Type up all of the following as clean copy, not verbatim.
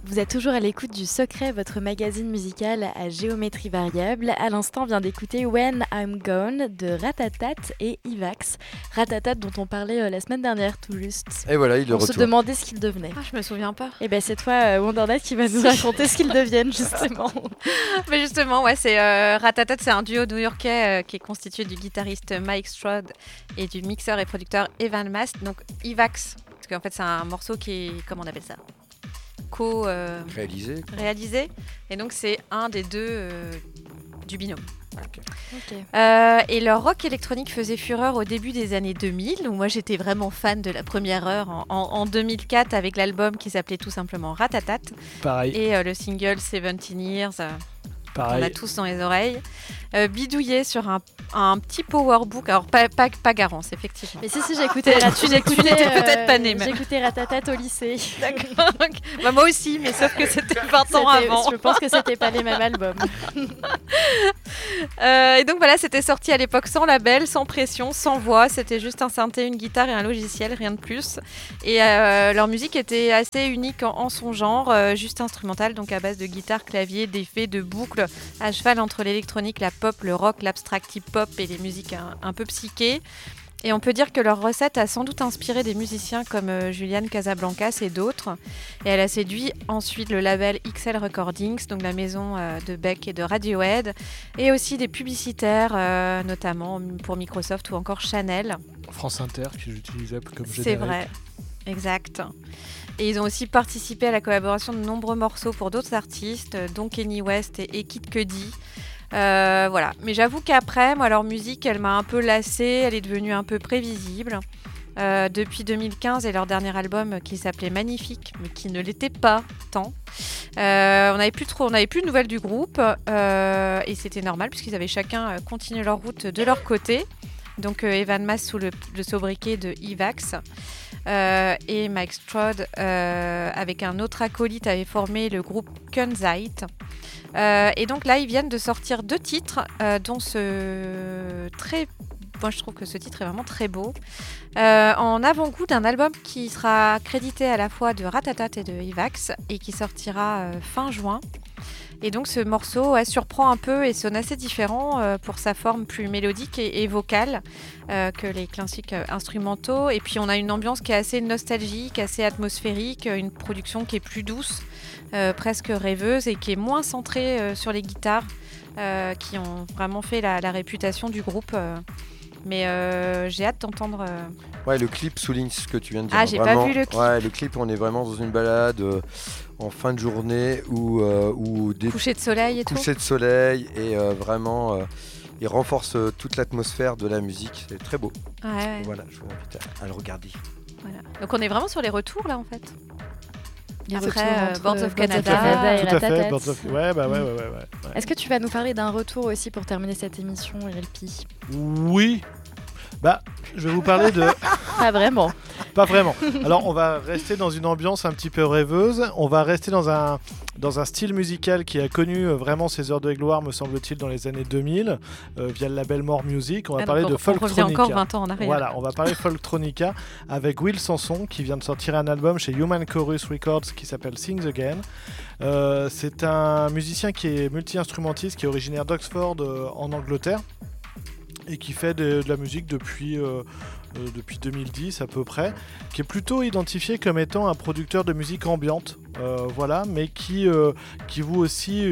Vous êtes toujours à l'écoute du Secret, votre magazine musical à géométrie variable. À l'instant, on vient d'écouter When I'm Gone de Ratatat et Ivax. Ratatat dont on parlait la semaine dernière tout juste. Et voilà, il est de On retour. se demandait ce qu'ils devenaient. Ah, je me souviens pas. Et ben c'est toi, Wondernet, qui va nous raconter ce qu'ils deviennent justement. Mais justement, ouais, c'est Ratatat, c'est un duo new-yorkais qui est constitué du guitariste Mike Stroud et du mixeur et producteur Evan Mast. Donc Ivax, parce qu'en fait c'est un morceau qui est, comment on appelle ça, réalisé. Et donc c'est un des deux du binôme. Okay. Et leur rock électronique faisait fureur au début des années 2000, où moi j'étais vraiment fan de la première heure en 2004 avec l'album qui s'appelait tout simplement Ratatat. Pareil. Et le single 17 Years. Pareil. On a tous dans les oreilles. Bidouillé sur un petit powerbook. Alors, pas Garance, effectivement. Mais si, j'écoutais. Tu n'étais peut-être pas née, même. J'écoutais Ratatat au lycée. D'accord. Bah, moi aussi, mais sauf que c'était 20 ans avant. Je pense que c'était pas les mêmes albums. Et donc voilà, c'était sorti à l'époque sans label, sans pression, sans voix. C'était juste un synthé, une guitare et un logiciel, rien de plus. Et leur musique était assez unique en son genre, juste instrumentale, donc à base de guitare, clavier, d'effets, de boucles, à cheval entre l'électronique, la pop, le rock, l'abstract hip-hop et les musiques un peu psychées. Et on peut dire que leur recette a sans doute inspiré des musiciens comme Julian Casablancas et d'autres. Et elle a séduit ensuite le label XL Recordings, donc la maison de Beck et de Radiohead, et aussi des publicitaires, notamment pour Microsoft ou encore Chanel. France Inter, que j'utilisais comme générique. C'est vrai, exact. Et ils ont aussi participé à la collaboration de nombreux morceaux pour d'autres artistes, dont Kanye West et Kid Cudi. Voilà. Mais j'avoue qu'après, moi, leur musique, elle m'a un peu lassée, elle est devenue un peu prévisible. Depuis 2015 et leur dernier album qui s'appelait Magnifique, mais qui ne l'était pas tant. On n'avait plus de nouvelles du groupe et c'était normal puisqu'ils avaient chacun continué leur route de leur côté. Donc Evan Mast sous le sobriquet de Ivax et Mike Stroud avec un autre acolyte avait formé le groupe Kunzite. Et donc là ils viennent de sortir 2 titres dont moi je trouve que ce titre est vraiment très beau en avant-goût d'un album qui sera crédité à la fois de Ratatat et de Ivax et qui sortira fin juin. Et donc ce morceau surprend un peu et sonne assez différent pour sa forme plus mélodique et vocale que les classiques instrumentaux. Et puis on a une ambiance qui est assez nostalgique, assez atmosphérique, une production qui est plus douce, presque rêveuse et qui est moins centrée sur les guitares qui ont vraiment fait la réputation du groupe. Mais j'ai hâte d'entendre... Ouais, le clip souligne ce que tu viens de dire. Ah, j'ai vraiment, pas vu le clip. Ouais, le clip, on est vraiment dans une balade en fin de journée ou des coucher de soleil et tout. Coucher de soleil et vraiment, il renforce toute l'atmosphère de la musique. C'est très beau. Ouais. Voilà, je vous invite à le regarder. Voilà. Donc on est vraiment sur les retours là en fait. Après Boards of Canada et Tout à fait, Ratatat. Boards of... Ouais. Est-ce que tu vas nous parler d'un retour aussi pour terminer cette émission, Elpi? Oui. Bah, je vais vous parler de... Pas vraiment. Pas vraiment. Alors, on va rester dans une ambiance un petit peu rêveuse. On va rester dans un style musical qui a connu vraiment ses heures de gloire, me semble-t-il, dans les années 2000, via le label More Music. On va parler de Folktronica. On revient encore 20 ans en arrière. Voilà, on va parler Folktronica avec Will Sanson, qui vient de sortir un album chez Human Chorus Records qui s'appelle Sings Again. C'est un musicien qui est multi-instrumentiste, qui est originaire d'Oxford en Angleterre et qui fait de la musique depuis 2010 à peu près, qui est plutôt identifié comme étant un producteur de musique ambiante, voilà, mais qui voue aussi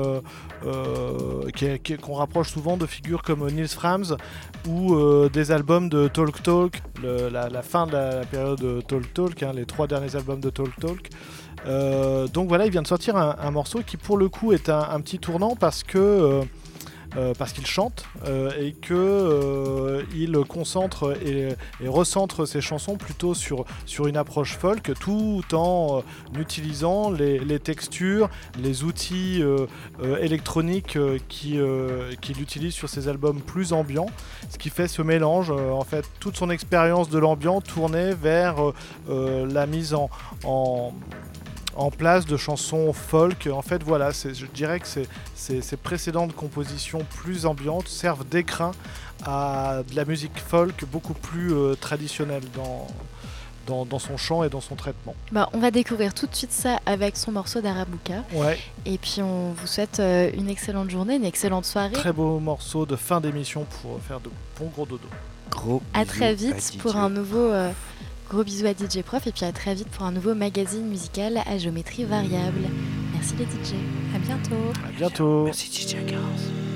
qu'on rapproche souvent de figures comme Nils Frahm ou des albums de Talk Talk, la fin de la période de Talk Talk, les 3 derniers albums de Talk Talk. Donc voilà, il vient de sortir un morceau qui pour le coup est un petit tournant parce qu'il chante et qu'il concentre et recentre ses chansons plutôt sur une approche folk, tout en utilisant les textures, les outils électroniques qu'il utilise sur ses albums plus ambiants, ce qui fait ce mélange, en fait, toute son expérience de l'ambiant tournée vers la mise en place de chansons folk. En fait, voilà, je dirais que ces précédentes compositions plus ambiantes servent d'écrin à de la musique folk beaucoup plus traditionnelle dans son chant et dans son traitement. On va découvrir tout de suite ça avec son morceau d'Arabuka. Ouais. Et puis on vous souhaite une excellente journée, une excellente soirée. Très beau morceau de fin d'émission pour faire de bons gros dodo. Gros À très bisous vite à pour DJ. un nouveau gros bisous à DJ Prof et puis à très vite pour un nouveau magazine musical à géométrie variable. Merci les DJ. À bientôt. À bientôt. Merci DJ Garance.